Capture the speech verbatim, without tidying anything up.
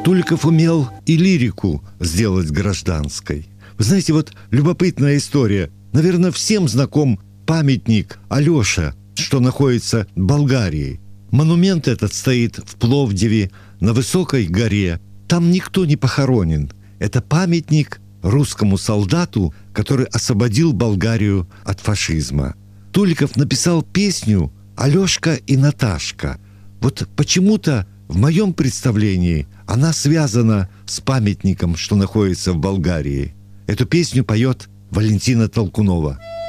Туликов умел и лирику сделать гражданской. Вы знаете, вот любопытная история. Наверное, всем знаком памятник Алёше, что находится в Болгарии. Монумент этот стоит в Пловдиве, на высокой горе. Там никто не похоронен. Это памятник русскому солдату, который освободил Болгарию от фашизма. Туликов написал песню «Алёшка и Наташка». Вот почему-то в моем представлении она связана с памятником, что находится в Болгарии. Эту песню поет Валентина Толкунова.